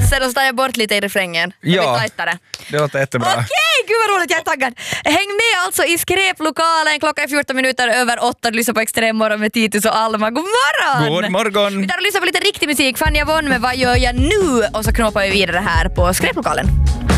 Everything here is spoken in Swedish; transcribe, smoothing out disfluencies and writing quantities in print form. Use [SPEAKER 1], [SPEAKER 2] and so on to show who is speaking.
[SPEAKER 1] versen och så tar jag bort lite i refrängen.
[SPEAKER 2] Ja, det låter jättebra.
[SPEAKER 1] Okej, gud vad roligt, jag är taggad. Häng med alltså i skräplokalen. Klockan är 14 minuter över 8. Du lyssnar på Extremmorgon med Titus och Alma. God morgon!
[SPEAKER 2] God morgon!
[SPEAKER 1] Vi tar och lyssnar på lite riktig musik. Fania Von med Vad gör jag nu? Och så knoppar vi vidare här på skräplokalen.